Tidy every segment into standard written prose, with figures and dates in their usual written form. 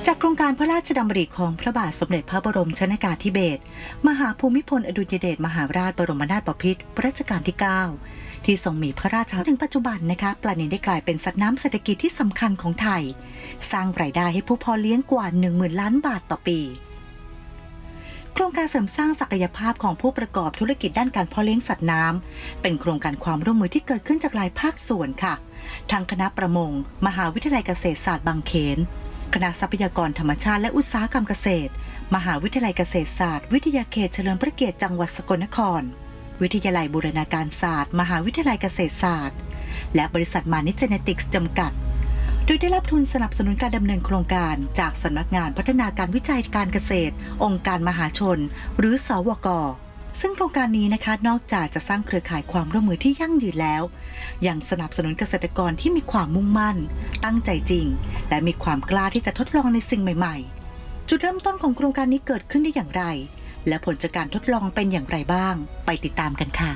จากโครงการพระราชดำริของพระบาทสมเด็จพระบรมชนกาธิเบศรมหาภูมิพลอดุลยเดชมหาราชบรมนาถบพิตรรัชกาลที่ 9 ที่ทรงมีพระราชถึงปัจจุบันนะคะปลานิลได้กลายเป็นสัตว์น้ำเศรษฐกิจที่สำคัญของไทยสร้างรายได้ให้ผู้เพาะเลี้ยงกว่า 10,000 ล้านบาทต่อปีโครงการเสริมสร้างศักยภาพของผู้ประกอบธุรกิจด้านการเพาะเลี้ยงสัตว์น้ำเป็นโครงการความร่วมมือที่เกิดขึ้นจากหลายภาคส่วนค่ะทั้งคณะประมงมหาวิทยาลัยเกษตรศาสตร์บางเขนคณะทรัพยากรธรรมชาติและอุตสาหกรรมเกษตรมหาวิทยาลัยเกษตรศาสตร์วิทยาเขตเฉลิมพระเกียรติจังหวัดสกลนครวิทยาลัยบูรณาการศาสตร์มหาวิทยาลัยเกษตรศาสตร์และบริษัทมานิเจเนติกส์จำกัดโดยได้รับทุนสนับสนุนการดำเนินโครงการจากสำนักงานพัฒนาการวิจัยการเกษตรองค์การมหาชนหรือสวก.ซึ่งโครงการนี้นะคะนอกจากจะสร้างเครือข่ายความร่วมมือที่ยั่งยืนแล้วยังสนับสนุนเกษตรกรที่มีความมุ่งมั่นตั้งใจจริงและมีความกล้าที่จะทดลองในสิ่งใหม่ๆจุดเริ่มต้นของโครงการนี้เกิดขึ้นได้อย่างไรและผลจากการทดลองเป็นอย่างไรบ้างไปติดตามกันค่ะ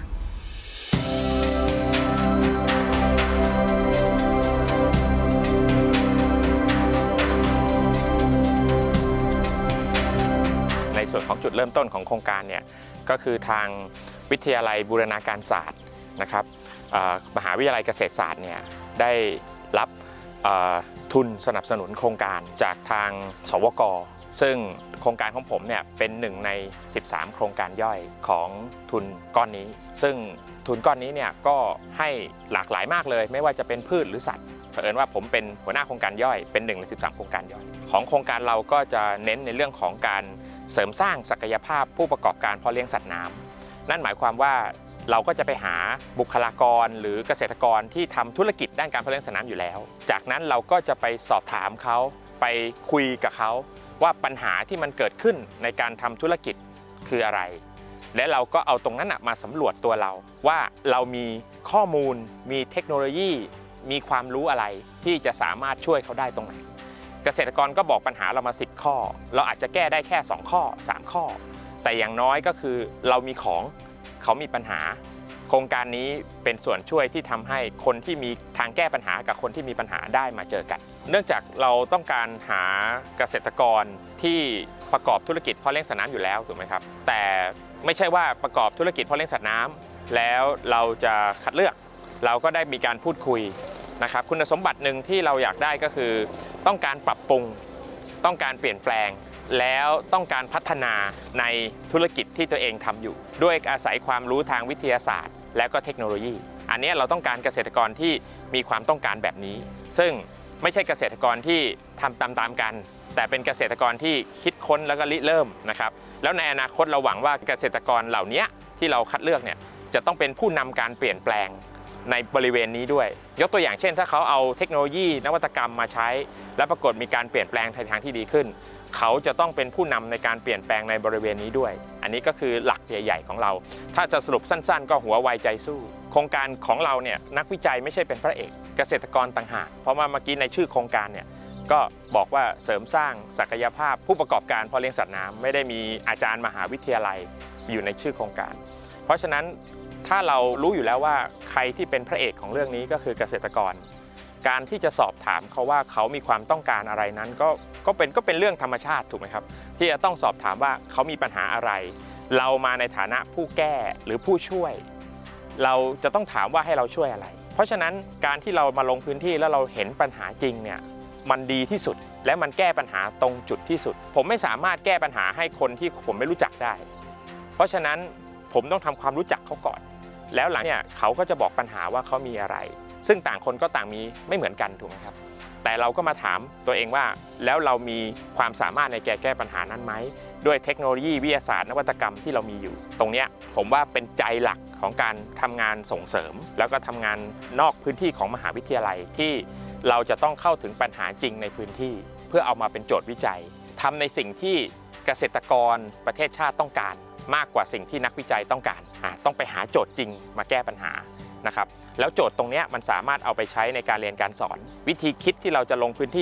ในส่วนของจุดเริ่มต้นของโครงการเนี่ยก็คือทางวิทยาลัยบูรณาการศาสตร์นะครับมหาวิทยาลัยเกษตรศาสตร์เนี่ยได้รับทุนสนับสนุนโครงการจากทางสวก.ซึ่งโครงการของผมเนี่ยเป็นหนึ่งใน13โครงการย่อยของทุนก้อนนี้ซึ่งทุนก้อนนี้เนี่ยก็ให้หลากหลายมากเลยไม่ว่าจะเป็นพืชหรือสัตว์เผอิญว่าผมเป็นหัวหน้าโครงการย่อยเป็น1ใน13โครงการย่อยของโครงการเราก็จะเน้นในเรื่องของการเสริมสร้างศักยภาพผู้ประกอบการเพาะเลี้ยงสัตว์น้ำนั่นหมายความว่าเราก็จะไปหาบุคลากรหรือเกษตรกรที่ทำธุรกิจด้านการเพาะเลี้ยงสัตว์น้ำอยู่แล้วจากนั้นเราก็จะไปสอบถามเขาไปคุยกับเขาว่าปัญหาที่มันเกิดขึ้นในการทำธุรกิจคืออะไรและเราก็เอาตรงนั้นมาสำรวจตัวเราว่าเรามีข้อมูลมีเทคโนโลยีมีความรู้อะไรที่จะสามารถช่วยเขาได้ตรงไหนเกษตรกรก็บอกปัญหาเรามา10ข้อเราอาจจะแก้ได้แค่2ข้อ3ข้อแต่อย่างน้อยก็คือเรามีของเขามีปัญหาโครงการนี้เป็นส่วนช่วยที่ทำให้คนที่มีทางแก้ปัญหากับคนที่มีปัญหาได้มาเจอกันเนื่องจากเราต้องการหาเกษตรกรที่ประกอบธุรกิจเพาะเลี้ยงสัตว์น้ำอยู่แล้วถูกไหมครับแต่ไม่ใช่ว่าประกอบธุรกิจเพาะเลี้ยงสัตว์น้ำแล้วเราจะคัดเลือกเราก็ได้มีการพูดคุยนะครับคุณสมบัติหนึ่งที่เราอยากได้ก็คือต้องการปรับปรุงต้องการเปลี่ยนแปลงแล้วต้องการพัฒนาในธุรกิจที่ตัวเองทำอยู่ด้วยอาศัยความรู้ทางวิทยาศาสตร์และก็เทคโนโลยีอันนี้เราต้องการเกษตรกรที่มีความต้องการแบบนี้ซึ่งไม่ใช่เกษตรกรที่ทำตามกันแต่เป็นเกษตรกรที่คิดค้นแล้วก็ริเริ่มนะครับแล้วในอนาคตเราหวังว่าเกษตรกรเหล่านี้ที่เราคัดเลือกเนี่ยจะต้องเป็นผู้นำการเปลี่ยนแปลงในบริเวณนี้ด้วยยกตัวอย่างเช่นถ้าเขาเอาเทคโนโลยีนวัตกรรมมาใช้และปรากฏมีการเปลี่ยนแปลงในทางที่ดีขึ้นเขาจะต้องเป็นผู้นำในการเปลี่ยนแปลงในบริเวณนี้ด้วยอันนี้ก็คือหลักใหญ่ๆของเราถ้าจะสรุปสั้นๆก็หัวไวใจสู้โครงการของเราเนี่ยนักวิจัยไม่ใช่เป็นพระเอกเกษตรกรต่างหากเพราะว่าเมื่อกี้ในชื่อโครงการเนี่ยก็บอกว่าเสริมสร้างศักยภาพผู้ประกอบการเพาะเลี้ยงสัตว์น้ำไม่ได้มีอาจารย์มหาวิทยาลัยอยู่ในชื่อโครงการเพราะฉะนั้นถ้าเรารู้อยู่แล้วว่าใครที่เป็นพระเอกของเรื่องนี้ก็คือเกษตรกรการที่จะสอบถามเขาว่าเขามีความต้องการอะไรนั้นก็เป็นเรื่องธรรมชาติถูกไหมครับที่จะต้องสอบถามว่าเขามีปัญหาอะไรเรามาในฐานะผู้แก้หรือผู้ช่วยเราจะต้องถามว่าให้เราช่วยอะไรเพราะฉะนั้นการที่เรามาลงพื้นที่แล้วเราเห็นปัญหาจริงเนี่ยมันดีที่สุดและมันแก้ปัญหาตรงจุดที่สุดผมไม่สามารถแก้ปัญหาให้คนที่ผมไม่รู้จักได้เพราะฉะนั้นผมต้องทำความรู้จักเขาก่อนแล้วหลังเนี่ยเขาก็จะบอกปัญหาว่าเขามีอะไรซึ่งต่างคนก็ต่างมีไม่เหมือนกันถูกไหมครับแต่เราก็มาถามตัวเองว่าแล้วเรามีความสามารถในการแก้ปัญหานั้นไหมด้วยเทคโนโลยีวิทยาศาสตร์นวัตกรรมที่เรามีอยู่ตรงนี้ผมว่าเป็นใจหลักของการทำงานส่งเสริมแล้วก็ทำงานนอกพื้นที่ของมหาวิทยาลัยที่เราจะต้องเข้าถึงปัญหาจริงในพื้นที่เพื่อเอามาเป็นโจทย์วิจัยทำในสิ่งที่เกษตรกรประเทศชาติต้องการมากกว่าสิ่งที่นักวิจัยต้องการต้องไปหาโจทย์จริงมาแก้ปัญหานะครับแล้วโจทย์ตรงนี้มันสามารถเอาไปใช้ในการเรียนการสอนวิธีคิดที่เราจะลงพื้นที่